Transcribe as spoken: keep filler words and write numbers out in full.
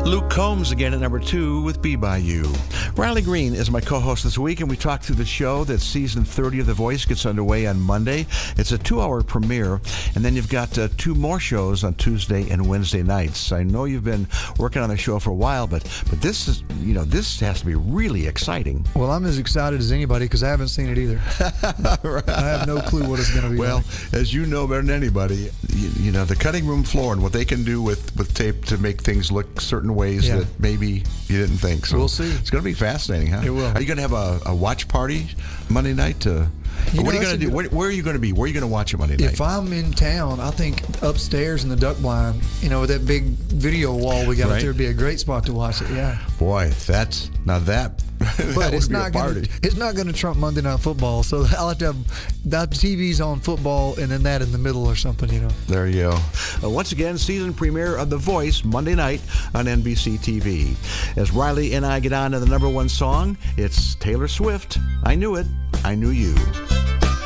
Luke Combs again at number two with Be By You. Riley Green is my co-host this week, and we talked through the show that season thirty of The Voice gets underway on Monday. It's a two-hour premiere, and then you've got uh, two more shows on Tuesday and Wednesday nights. I know you've been working on the show for a while, but but this is, you know, this has to be really exciting. Well, I'm as excited as anybody because I haven't seen it either. Right. I have no clue what it's going to be. Well, like. As you know better than anybody, you, you know, the cutting room floor and what they can do with, with tape to make things look certain ways Yeah. that maybe you didn't think. So We'll see. It's going to be fascinating, huh? It will. Are you going to have a, a watch party Monday night? To, You what know, are you that's going to a do? good- Where, where are you going to be? Where are you going to watch it Monday night? If I'm in town, I think upstairs in the duck blind, you know, with that big video wall we got Right. up there, would be a great spot to watch it. Yeah, Boy, that's now that. that but would it's be not a going party. to it's not going to trump Monday Night Football. So I'll have to have that T V's on football and then that in the middle or something. You know. There you go. Uh, once again, season premiere of The Voice, Monday night on N B C T V. As Riley and I get on to the number one song, it's Taylor Swift, I Knew It, I Knew You.